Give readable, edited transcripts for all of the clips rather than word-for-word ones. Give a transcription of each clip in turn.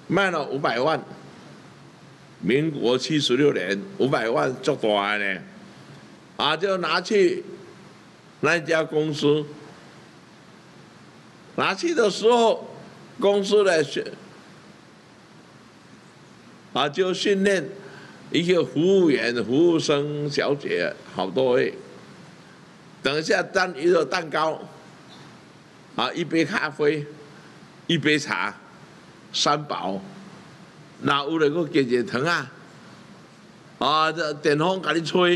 卖了500万。民国76年，500万足大的呢，就拿去那家公司。拿去的时候，公司呢就训练一个服务员、服务生、小姐好多位。等一下端一个蛋糕，一杯咖啡，一杯茶，3宝。那有咧个加热糖这电风甲你吹，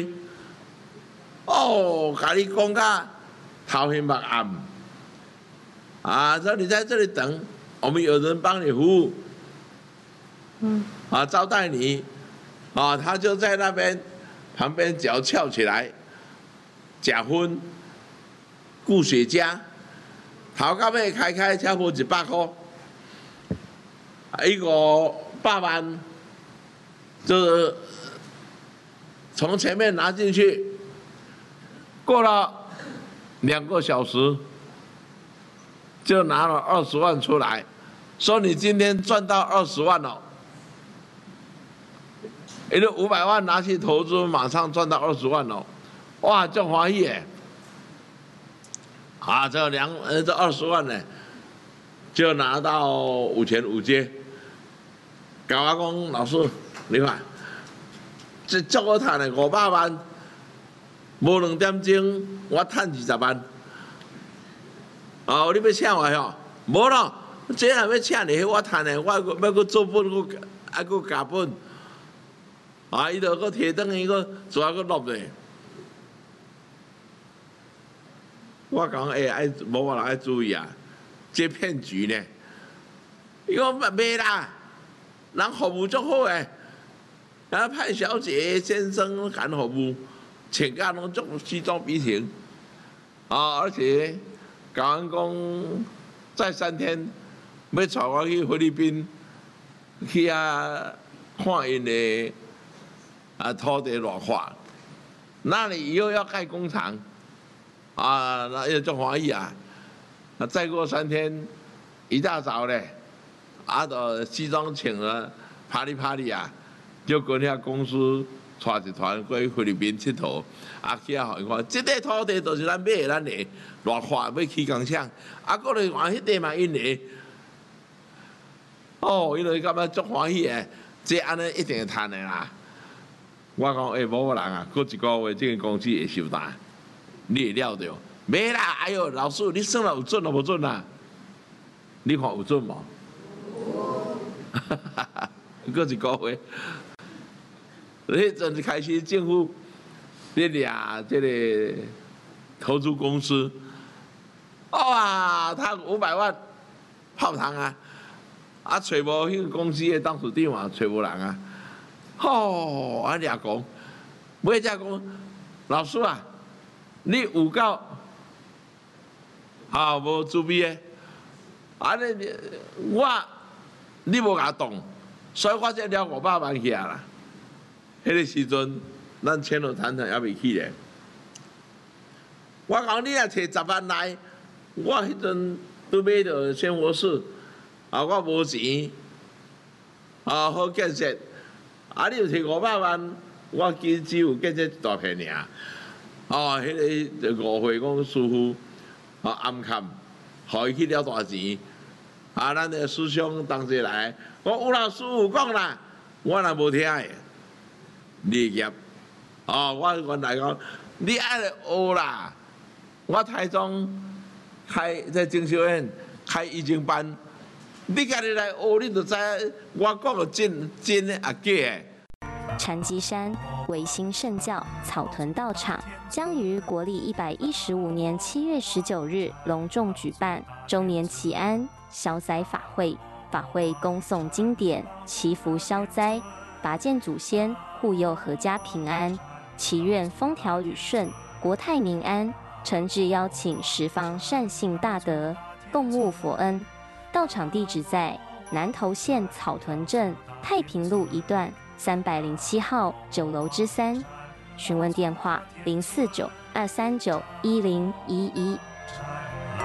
甲你讲甲头晕目暗，说你在这里等，我们有人帮你服务，招待你，他就在那边旁边脚翘起来，假婚，顾雪茄，头到尾开超过100块，一个8万，就是从前面拿进去，过了2个小时，就拿了20万出来，说你今天赚到20万了。因为500万拿去投资，马上赚到20万了，哇，真欢喜耶！这20万呢，就拿到5权5街。甲我讲，老师，你看，这足好赚的500万，无2点钟，我赚20万。你要请我吼？无咯，这若要请你，我赚的，我要搁做本，还搁加本。伊就搁摕转去，搁抓搁落咧。我讲无人爱注意啊，这骗局呢。伊讲袂啦。人服务足好诶，派小姐、先生干服务，请假拢足西装笔挺，而且甲阮讲再3天要带我去菲律宾，去看因的土地偌化，那里以后要盖工厂，那也足欢喜啊。再过3天，一大早咧。就西装请了，party 就跟遐公司带一团过去菲律宾佚佗，去互伊看，这块土地就是咱买的，咱的偌快要起工厂，过来看迄地嘛因的，因为感觉足欢喜的，这安尼一定会赚的啦。我讲无人啊，过1个月这个公司会收单，你会了着？没啦，哎呦，老师你算了有准无准啊？你看有准无？过1个月，迄阵就开始政府咧抓这个投资公司，他500万泡汤啊！找无迄个公司的董事长啊，找无人啊！掠讲，尾才讲，老师啊，你有够无注意的，你无甲动，所以我才了500万起来啦。迄个时阵，咱签了谈还未起咧。我讲你若摕10万来，我迄阵都买着生活室，我无钱，好建设，你又摕500万，我只有建设一大片尔。迄个误会讲师傅，暗砍，互伊去了大钱。咱的师兄同齐来，我有啦，师傅讲啦，我若无听的，立业，我原来讲，你爱来学啦，我台中开在精修院开易经班，你家己来学，你就知我讲的真的假的。 禅机山维新圣教草屯道场将于国历115年7月19日隆重举办周年祈安消灾法会，法会恭诵经典，祈福消灾，拔剑祖先，护佑阖家平安，祈愿风调雨顺，国泰民安。诚挚邀请十方善信大德共沐佛恩。道场地址在南投县草屯镇太平路1段307号9楼之3，询问电话049-239-1011。